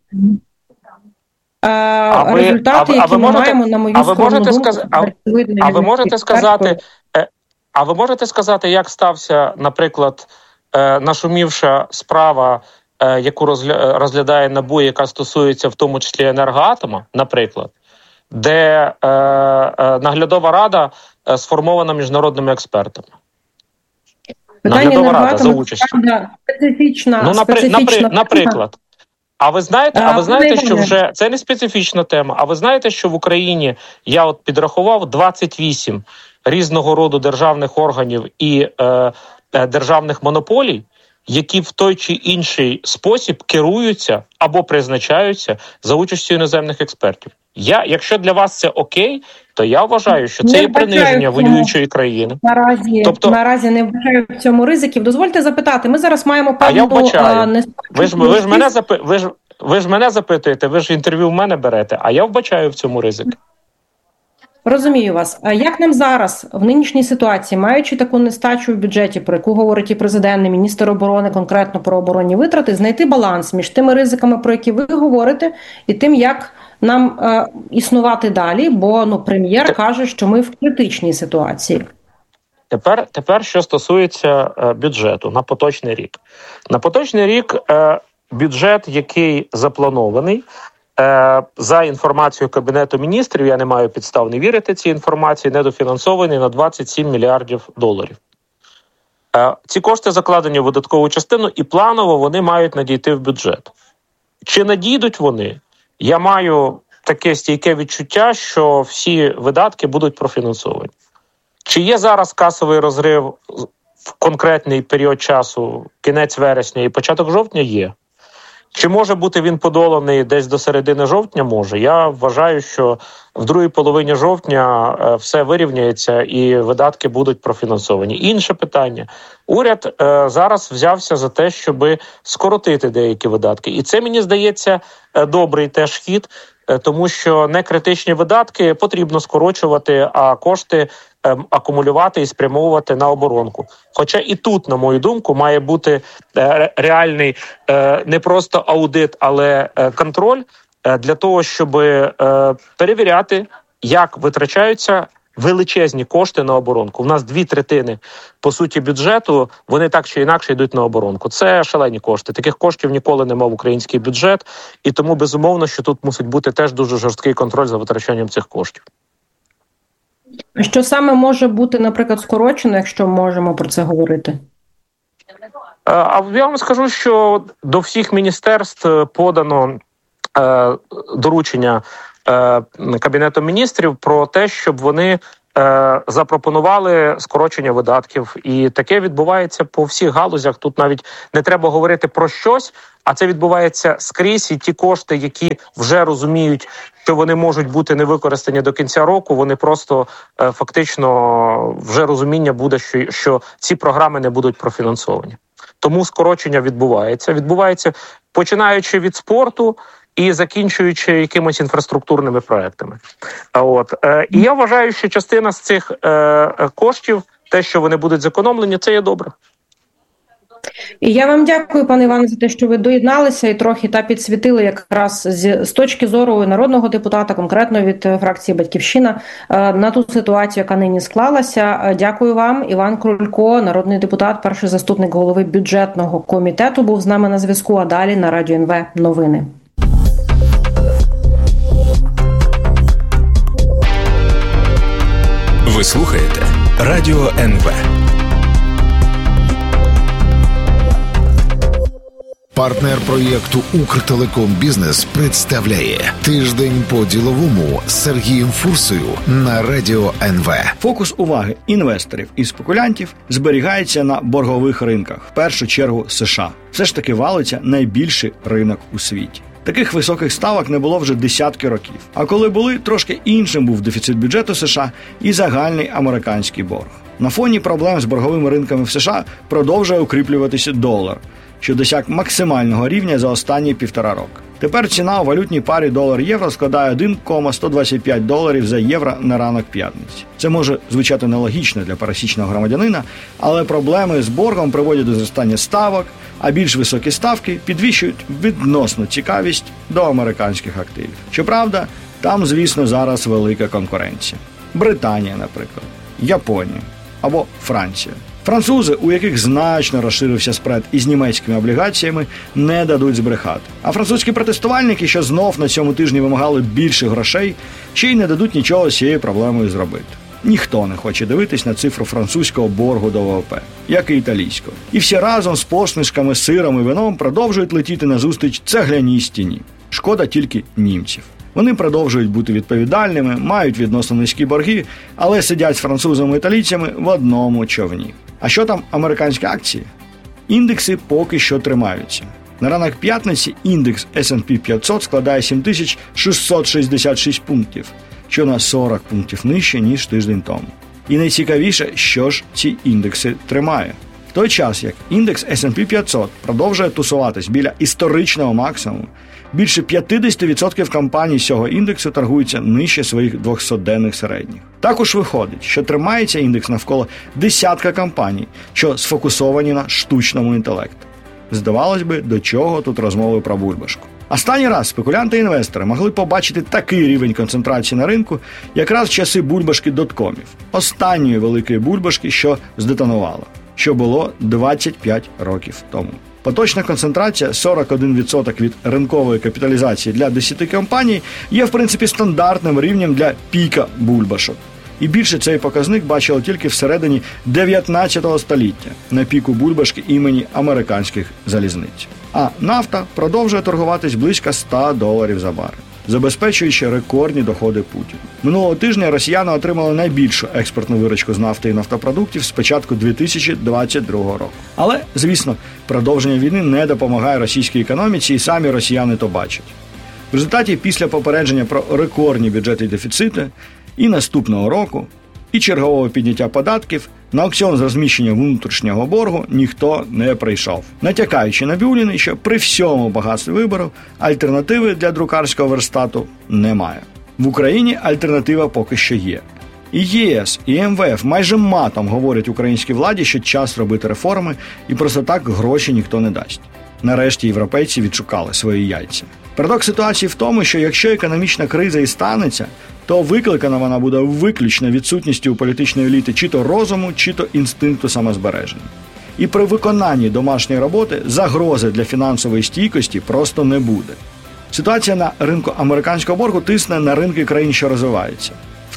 е, а ви, результати, а, які а ви ми можете, маємо, на мою а ви скромну можете думку, сказ... а, а ви можете сказати, А ви можете сказати, як стався, наприклад, нашумівша справа, яку розглядає НАБУ, яка стосується в тому числі енергоатома, наприклад, де наглядова рада сформована міжнародними експертами? Питання наглядова рада за участю. Специфічна, ну, специфічна наприклад. А ви знаєте, а ви знаєте, що вже це не специфічна тема. А ви знаєте, що в Україні я от підрахував двадцять вісім різного роду державних органів і е, е, державних монополій, які в той чи інший спосіб керуються або призначаються за участю іноземних експертів. Я, якщо для вас це окей, то я вважаю, що це не є приниження воюючої країни. Наразі, тобто, наразі не вважаю в цьому ризиків. Дозвольте запитати, ми зараз маємо певну... А я вбачаю. Не... Ви ж, ви, ж мене запи... ви, ж, ви ж мене запитуєте, ви ж інтерв'ю в мене берете, а я вбачаю в цьому ризик. Розумію вас. А як нам зараз, в нинішній ситуації, маючи таку нестачу в бюджеті, про яку говорить і президент, і міністр оборони, конкретно про оборонні витрати, знайти баланс між тими ризиками, про які ви говорите, і тим, як нам е, існувати далі, бо ну, прем'єр каже, що ми в критичній ситуації. Тепер, тепер що стосується е, бюджету на поточний рік. На поточний рік е, бюджет, який запланований, за інформацією Кабінету міністрів, я не маю підстав не вірити цій інформації, недофінансований на двадцять сім мільярдів доларів. Ці кошти закладені в видаткову частину і планово вони мають надійти в бюджет. Чи надійдуть вони? Я маю таке стійке відчуття, що всі видатки будуть профінансовані. Чи є зараз касовий розрив в конкретний період часу, кінець вересня і початок жовтня? Є. Чи може бути він подоланий десь до середини жовтня? Може. Я вважаю, що в другій половині жовтня все вирівняється і видатки будуть профінансовані. Інше питання. Уряд е, зараз взявся за те, щоб скоротити деякі видатки. І це, мені здається, добрий теж хід, е, тому що некритичні видатки потрібно скорочувати, а кошти е, акумулювати і спрямовувати на оборонку. Хоча і тут, на мою думку, має бути е, реальний е, не просто аудит, але е, контроль е, для того, щоб е, перевіряти, як витрачаються величезні кошти на оборонку. У нас дві третини, по суті, бюджету, вони так чи інакше йдуть на оборонку. Це шалені кошти. Таких коштів ніколи нема в український бюджет, і тому, безумовно, що тут мусить бути теж дуже жорсткий контроль за витрачанням цих коштів. Що саме може бути, наприклад, скорочено, якщо можемо про це говорити? А я вам скажу, що до всіх міністерств подано е, доручення е, Кабінету міністрів про те, щоб вони е, запропонували скорочення видатків. І таке відбувається по всіх галузях. Тут навіть не треба говорити про щось, а це відбувається скрізь. І ті кошти, які вже розуміють, що вони можуть бути не використані до кінця року, вони просто е, фактично вже розуміння буде, що, що ці програми не будуть профінансовані. Тому скорочення відбувається. Відбувається починаючи від спорту і закінчуючи якимись інфраструктурними проектами. От. Е, і я вважаю, що частина з цих е, коштів, те, що вони будуть зекономлені, це є добре. І я вам дякую, пане Іване, за те, що ви доєдналися і трохи та підсвітили якраз з, з точки зору народного депутата, конкретно від фракції «Батьківщина», на ту ситуацію, яка нині склалася. Дякую вам. Іван Крулько, народний депутат, перший заступник голови бюджетного комітету, був з нами на зв'язку, а далі на Радіо ен ве новини. Ви слухаєте Радіо ен ве. Партнер проєкту «Укртелеком-Бізнес» представляє «Тиждень по-діловому» з Сергієм Фурсою на Радіо ен ве. Фокус уваги інвесторів і спекулянтів зберігається на боргових ринках, в першу чергу США. Все ж таки валиться найбільший ринок у світі. Таких високих ставок не було вже десятки років. А коли були, трошки іншим був дефіцит бюджету США і загальний американський борг. На фоні проблем з борговими ринками в США продовжує укріплюватися долар, що досяг максимального рівня за останні півтора року. Тепер ціна у валютній парі долар-євро складає один цілих сто двадцять п'ять доларів за євро на ранок п'ятниці. Це може звучати нелогічно для пересічного громадянина, але проблеми з боргом приводять до зростання ставок, а більш високі ставки підвищують відносну цікавість до американських активів. Щоправда, там, звісно, зараз велика конкуренція. Британія, наприклад, Японія або Франція. Французи, у яких значно розширився спред із німецькими облігаціями, не дадуть збрехати. А французькі протестувальники, що знов на цьому тижні вимагали більше грошей, ще й не дадуть нічого з цією проблемою зробити. Ніхто не хоче дивитись на цифру французького боргу до ВВП, як і італійського. І всі разом з посмішками, сиром і вином продовжують летіти назустріч цегляній стіні. Шкода тільки німців. Вони продовжують бути відповідальними, мають відносно низькі борги, але сидять з французами і італійцями в одному човні. А що там американські акції? Індекси поки що тримаються. На ранок п'ятниці індекс ес енд пі п'ятсот складає сім тисяч шістсот шістдесят шість пунктів, що на сорок пунктів нижче, ніж тиждень тому. І найцікавіше, що ж ці індекси тримає. В той час, як індекс ес енд пі п'ятсот продовжує тусуватись біля історичного максимуму, більше п'ятдесят відсотків компаній цього індексу торгуються нижче своїх двохсотденних середніх. Також виходить, що тримається індекс навколо десятка компаній, що сфокусовані на штучному інтелекті. Здавалось би, до чого тут розмови про бульбашку. Останній раз спекулянти і інвестори могли побачити такий рівень концентрації на ринку якраз в часи бульбашки доткомів, останньої великої бульбашки, що здетонувала, що було двадцять п'ять років тому. Поточна концентрація сорок один відсоток від ринкової капіталізації для десяти компаній є, в принципі, стандартним рівнем для піка бульбашок. І більше цей показник бачили тільки всередині дев'ятнадцятого століття на піку бульбашки імені американських залізниць. А нафта продовжує торгуватись близько ста доларів за барель, забезпечуючи рекордні доходи Путіна. Минулого тижня росіяни отримали найбільшу експортну виручку з нафти і нафтопродуктів з початку дві тисячі двадцять другого року. Але, звісно, продовження війни не допомагає російській економіці, і самі росіяни то бачать. В результаті, після попередження про рекордні бюджети і дефіцити, і наступного року, і чергового підняття податків, на аукціон з розміщення внутрішнього боргу ніхто не прийшов. Натякаючи на Бюліни, що при всьому багатстві виборів альтернативи для друкарського верстату немає. В Україні альтернатива поки що є. І ЄС, і ем ве еф майже матом говорять українській владі, що час робити реформи, і просто так гроші ніхто не дасть. Нарешті європейці відшукали свої яйця. Парадокс ситуації в тому, що якщо економічна криза і станеться, то викликана вона буде виключно відсутністю у політичної еліти чи то розуму, чи то інстинкту самозбереження. І при виконанні домашньої роботи загрози для фінансової стійкості просто не буде. Ситуація на ринку американського боргу тисне на ринки країн, що розвиваються. В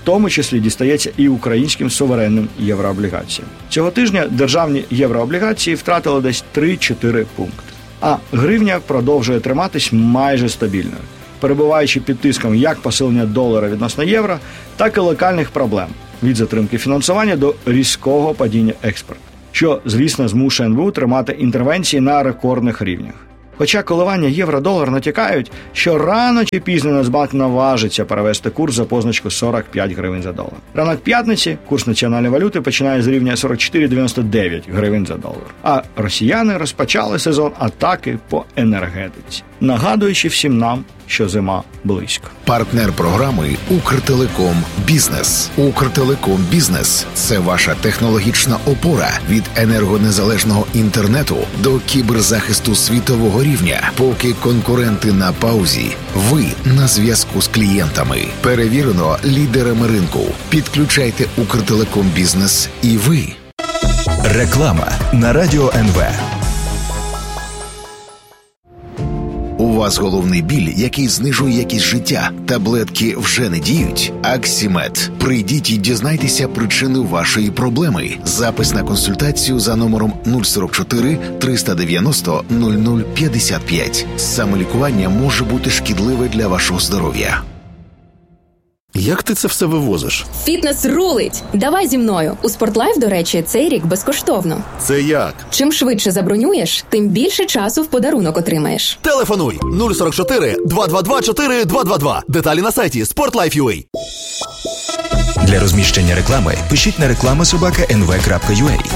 тому числі дістається і українським суверенним єврооблігаціям. Цього тижня державні єврооблігації втратили десь три-чотири пункти. А гривня продовжує триматись майже стабільною, перебуваючи під тиском як посилення долара відносно євро, так і локальних проблем – від затримки фінансування до різкого падіння експорту, що, звісно, змушує ен бе у тримати інтервенції на рекордних рівнях. Хоча коливання євро-долар натякають, що рано чи пізно Нацбанк наважиться перевести курс за позначку сорок п'ять гривень за долар. Ранок п'ятниці курс національної валюти починає з рівня сорок чотири дев'яносто дев'ять гривень за долар. А росіяни розпочали сезон атаки по енергетиці, нагадуючи всім нам, що зима близько. Партнер програми «Укртелеком Бізнес». «Укртелеком Бізнес» – це ваша технологічна опора від енергонезалежного інтернету до кіберзахисту світового рівня. Поки конкуренти на паузі, ви на зв'язку з клієнтами. Перевірено лідерами ринку. Підключайте «Укртелеком Бізнес» і ви. Реклама на Радіо ен ве. У вас головний біль, який знижує якість життя. Таблетки вже не діють? Аксімед. Прийдіть і дізнайтеся причину вашої проблеми. Запис на консультацію за номером нуль сорок чотири триста дев'яносто нуль нуль п'ятдесят п'ять. Самолікування може бути шкідливе для вашого здоров'я. Як ти це все вивозиш? Фітнес рулить! Давай зі мною. У Спортлайф, до речі, цей рік безкоштовно. Це як? Чим швидше забронюєш, тим більше часу в подарунок отримаєш. Телефонуй нуль сорок чотири два два два чотири два два два. Деталі на сайті спортлайф крапка ю а. Для розміщення реклами пишіть на реклама собака ен ве крапка ю а.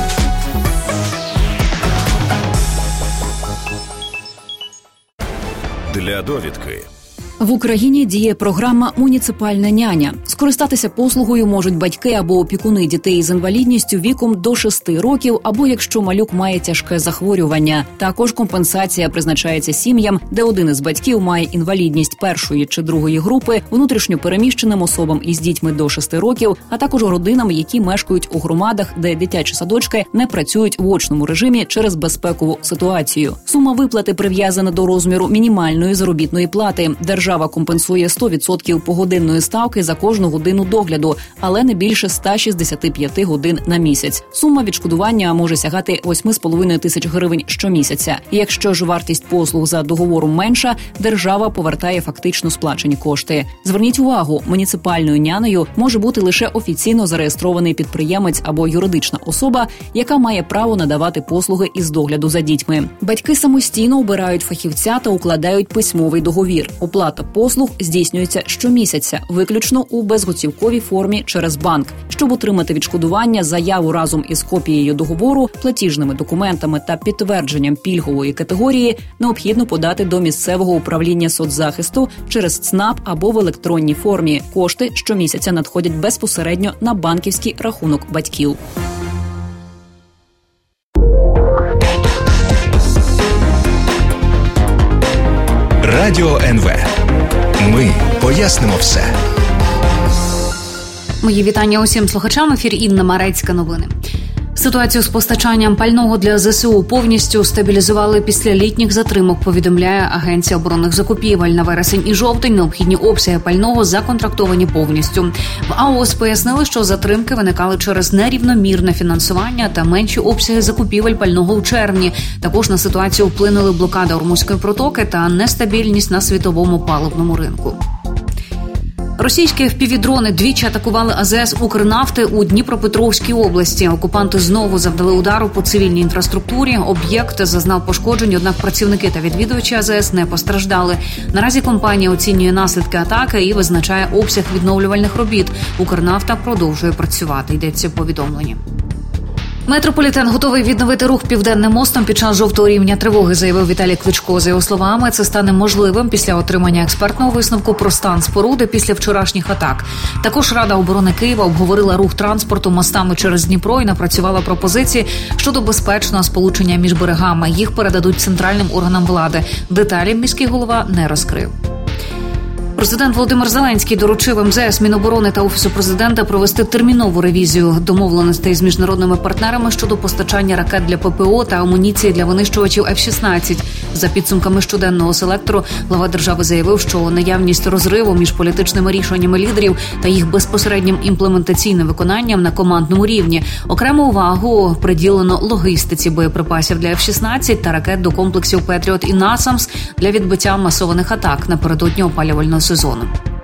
Для довідки. В Україні діє програма «Муніципальна няня». Скористатися послугою можуть батьки або опікуни дітей з інвалідністю віком до шести років, або якщо малюк має тяжке захворювання. Також компенсація призначається сім'ям, де один із батьків має інвалідність першої чи другої групи, внутрішньо переміщеним особам із дітьми до шести років, а також родинам, які мешкають у громадах, де дитячі садочки не працюють в очному режимі через безпекову ситуацію. Сума виплати прив'язана до розміру мінімальної заробітної плати. Держава компенсує сто відсотків погодинної ставки за кожну годину догляду, але не більше ста шістдесяти п'яти годин на місяць. Сума відшкодування може сягати восьми з половиною тисяч гривень щомісяця. Якщо ж вартість послуг за договором менша, держава повертає фактично сплачені кошти. Зверніть увагу, муніципальною нянею може бути лише офіційно зареєстрований підприємець або юридична особа, яка має право надавати послуги із догляду за дітьми. Батьки самостійно обирають фахівця та укладають письмовий договір. Оплата послуг здійснюється щомісяця, виключно у безготівковій формі через банк. Щоб отримати відшкодування, заяву разом із копією договору, платіжними документами та підтвердженням пільгової категорії необхідно подати до місцевого управління соцзахисту через ЦНАП або в електронній формі. Кошти щомісяця надходять безпосередньо на банківський рахунок батьків. Радіо ен ве. Ми пояснимо все. Мої вітання усім слухачам. Ефір Інна Марецька. Новини. Ситуацію з постачанням пального для зе се у повністю стабілізували після літніх затримок, повідомляє Агенція оборонних закупівель. На вересень і жовтень необхідні обсяги пального законтрактовані повністю. В а о ес пояснили, що затримки виникали через нерівномірне фінансування та менші обсяги закупівель пального у червні. Також на ситуацію вплинули блокада Ормузької протоки та нестабільність на світовому паливному ринку. Російські еф пі ві-дрони двічі атакували а зе ес «Укрнафти» у Дніпропетровській області. Окупанти знову завдали удару по цивільній інфраструктурі. Об'єкт зазнав пошкоджень, однак працівники та відвідувачі а зе ес не постраждали. Наразі компанія оцінює наслідки атаки і визначає обсяг відновлювальних робіт. «Укрнафта» продовжує працювати, йдеться в повідомленні. Метрополітен готовий відновити рух Південним мостом під час жовтого рівня тривоги, заявив Віталій Кличко. За його словами, це стане можливим після отримання експертного висновку про стан споруди після вчорашніх атак. Також Рада оборони Києва обговорила рух транспорту мостами через Дніпро і напрацювала пропозиції щодо безпечного сполучення між берегами. Їх передадуть центральним органам влади. Деталі міський голова не розкрив. Президент Володимир Зеленський доручив ем зе ес, Міноборони та Офісу президента провести термінову ревізію домовленостей з міжнародними партнерами щодо постачання ракет для пе пе о та амуніції для винищувачів еф шістнадцять. За підсумками щоденного селектору глава держави заявив, що наявність розриву між політичними рішеннями лідерів та їх безпосереднім імплементаційним виконанням на командному рівні. Окрему увагу приділено логістиці боєприпасів для еф шістнадцять та ракет до комплексів Петріот і Насамс для відбиття масованих атак напередодні опалювального сезону.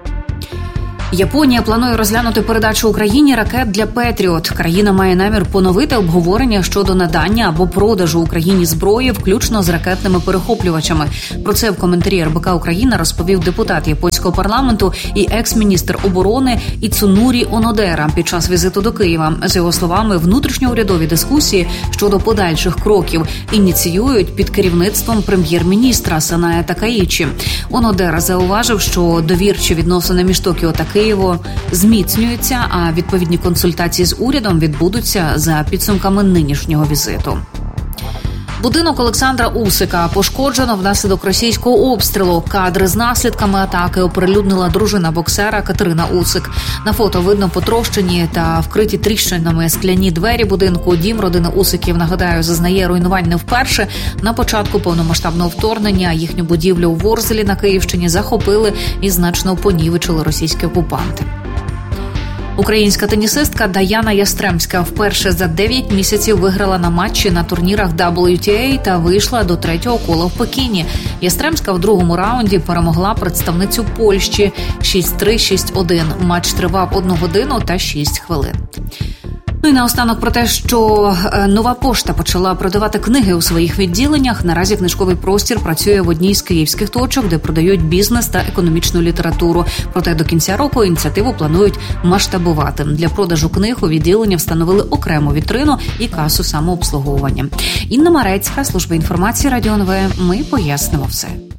Японія планує розглянути передачу Україні ракет для Петріот. Країна має намір поновити обговорення щодо надання або продажу Україні зброї, включно з ракетними перехоплювачами. Про це в коментарі ер бе ка Україна розповів депутат японського парламенту і екс-міністр оборони Іцунурі Онодера під час візиту до Києва. За його словами, внутрішньоурядові дискусії щодо подальших кроків ініціюють під керівництвом прем'єр-міністра Саная Такаїчі. Онодера зауважив, що довірчі відносини між Токіо та Києво зміцнюються, а відповідні консультації з урядом відбудуться за підсумками нинішнього візиту. Будинок Олександра Усика пошкоджено внаслідок російського обстрілу. Кадри з наслідками атаки оприлюднила дружина боксера Катерина Усик. На фото видно потрощені та вкриті тріщинами скляні двері будинку. Дім родини Усиків, нагадаю, зазнає руйнувань не вперше. На початку повномасштабного вторгнення їхню будівлю у Ворзелі на Київщині захопили і значно понівечили російські окупанти. Українська тенісистка Даяна Ястремська вперше за дев'ять місяців виграла на матчі на турнірах дабл ю ті ей та вийшла до третього кола в Пекіні. Ястремська в другому раунді перемогла представницю Польщі шість три - шість один. Матч тривав одну годину та шість хвилин. Ну і наостанок про те, що Нова пошта почала продавати книги у своїх відділеннях. Наразі книжковий простір працює в одній з київських точок, де продають бізнес та економічну літературу. Проте до кінця року ініціативу планують масштабувати. Для продажу книг у відділенні встановили окрему вітрину і касу самообслуговування. Інна Марецька, служба інформації Радіо ен ве. Ми пояснимо все.